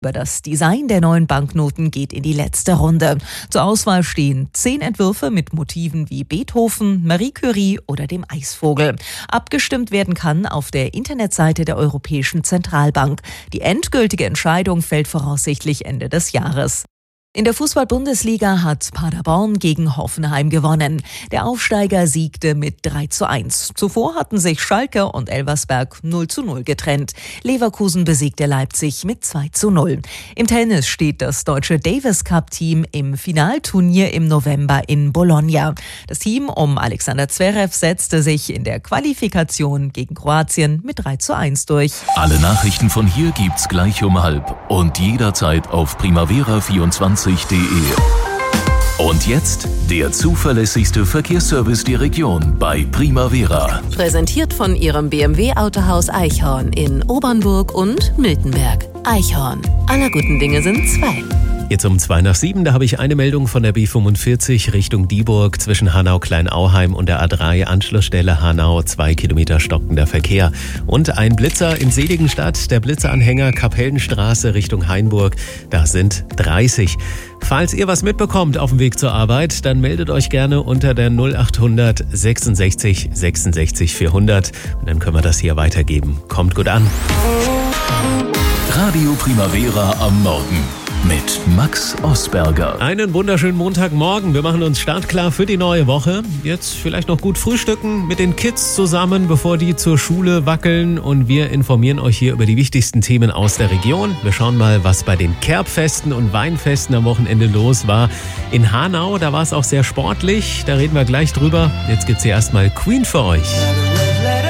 Über das Design der neuen Banknoten geht in die letzte Runde. Zur Auswahl stehen 10 Entwürfe mit Motiven wie Beethoven, Marie Curie oder dem Eisvogel. Abgestimmt werden kann auf der Internetseite der Europäischen Zentralbank. Die endgültige Entscheidung fällt voraussichtlich Ende des Jahres. In der Fußball-Bundesliga hat Paderborn gegen Hoffenheim gewonnen. Der Aufsteiger siegte mit 3:1. Zuvor hatten sich Schalke und Elversberg 0:0 getrennt. Leverkusen besiegte Leipzig mit 2:0. Im Tennis steht das deutsche Davis-Cup-Team im Finalturnier im November in Bologna. Das Team um Alexander Zverev setzte sich in der Qualifikation gegen Kroatien mit 3:1 durch. Alle Nachrichten von hier gibt's gleich um 12:30 und jederzeit auf primavera24.de. Und jetzt der zuverlässigste Verkehrsservice der Region bei Primavera. Präsentiert von Ihrem BMW-Autohaus Eichhorn in Obernburg und Miltenberg. Eichhorn. Aller guten Dinge sind 2. Jetzt um 6:55, da habe ich eine Meldung von der B45 Richtung Dieburg zwischen Hanau-Kleinauheim und der A3 Anschlussstelle Hanau, 2 Kilometer stockender Verkehr. Und ein Blitzer in Seligenstadt, der Blitzeranhänger Kapellenstraße Richtung Hainburg, da sind 30. Falls ihr was mitbekommt auf dem Weg zur Arbeit, dann meldet euch gerne unter der 0800 66 66 400 und dann können wir das hier weitergeben. Kommt gut an. Radio Primavera am Morgen mit Max Osberger. Einen wunderschönen Montagmorgen. Wir machen uns startklar für die neue Woche. Jetzt vielleicht noch gut frühstücken mit den Kids zusammen, bevor die zur Schule wackeln. Und wir informieren euch hier über die wichtigsten Themen aus der Region. Wir schauen mal, was bei den Kerbfesten und Weinfesten am Wochenende los war. In Hanau, da war es auch sehr sportlich. Da reden wir gleich drüber. Jetzt gibt's hier erstmal Queen für euch.